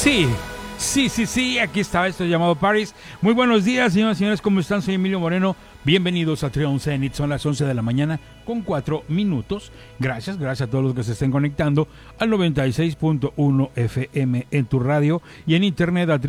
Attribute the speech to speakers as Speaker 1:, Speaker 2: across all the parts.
Speaker 1: Sí, sí, aquí está esto llamado Paris. Muy buenos días, señoras y señores, ¿cómo están? Soy Emilio Moreno. Bienvenidos a Trion Zenith. Son las 11 de la mañana con 4 minutos. Gracias a todos los que se estén conectando al 96.1 FM en tu radio y en internet a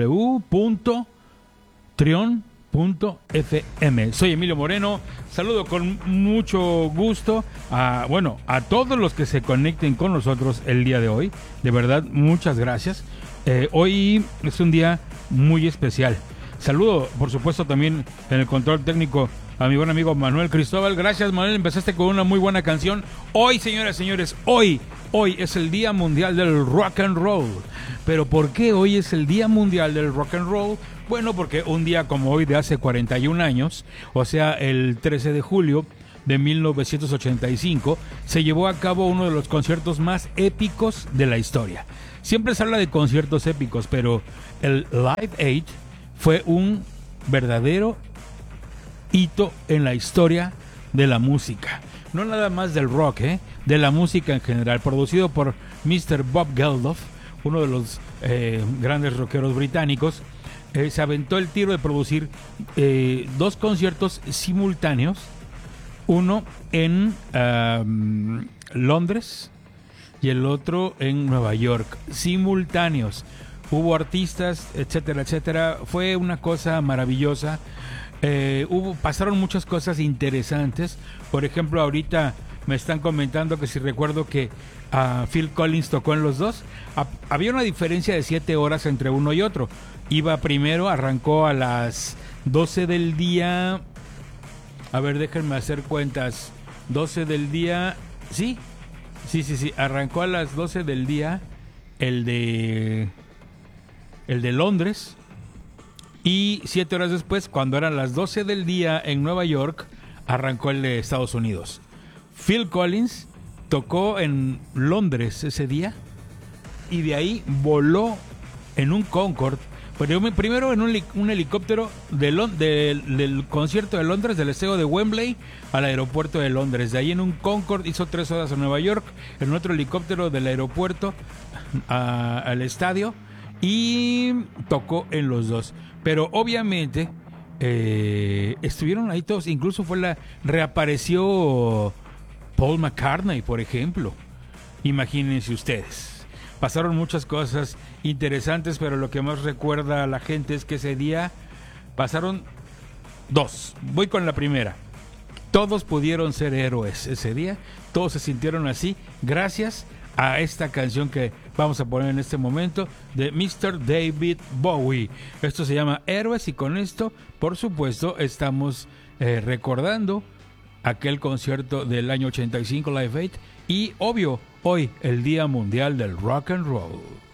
Speaker 1: www.trion.fm. Soy Emilio Moreno. Saludo con mucho gusto a todos los que se conecten con nosotros el día de hoy. De verdad, muchas gracias. Hoy es un día muy especial. Saludo, por supuesto, también en el control técnico a mi buen amigo Manuel Cristóbal. Gracias, Manuel. Empezaste con una muy buena canción. Hoy, señoras y señores, hoy es el Día Mundial del Rock and Roll. ¿Pero por qué hoy es el Día Mundial del Rock and Roll? Bueno, porque un día como hoy de hace 41 años, o sea, el 13 de julio de 1985, se llevó a cabo uno de los conciertos más épicos de la historia. Siempre se habla de conciertos épicos, pero el Live Aid fue un verdadero hito en la historia de la música. No nada más del rock, de la música en general. Producido por Mr. Bob Geldof, uno de los grandes rockeros británicos. Se aventó el tiro de producir dos conciertos simultáneos. Uno en Londres y el otro en Nueva York, simultáneos. Hubo artistas, etcétera, etcétera. Fue una cosa maravillosa. Pasaron muchas cosas interesantes. Por ejemplo, ahorita me están comentando que si recuerdo que Phil Collins tocó en los dos. Había una diferencia de 7 horas entre uno y otro. Iba primero, arrancó a las 12 del día. A ver, déjenme hacer cuentas. 12 del día. Sí. Arrancó a las 12 del día el de Londres. Y 7 horas después, cuando eran las 12 del día en Nueva York, arrancó el de Estados Unidos. Phil Collins tocó en Londres ese día y de ahí voló en un Concorde. Primero en un helicóptero del concierto de Londres, del estadio de Wembley al aeropuerto de Londres. De ahí en un Concorde hizo 3 horas a Nueva York, en otro helicóptero del aeropuerto al estadio, y tocó en los dos. Pero obviamente estuvieron ahí todos. Incluso reapareció Paul McCartney, por ejemplo. Imagínense ustedes. Pasaron muchas cosas interesantes, pero lo que más recuerda a la gente es que ese día pasaron dos. Voy con la primera. Todos pudieron ser héroes ese día. Todos se sintieron así gracias a esta canción que vamos a poner en este momento de Mr. David Bowie. Esto se llama Héroes y con esto, por supuesto, estamos recordando aquel concierto del año 85 Live Aid y, obvio, hoy el Día Mundial del Rock and Roll.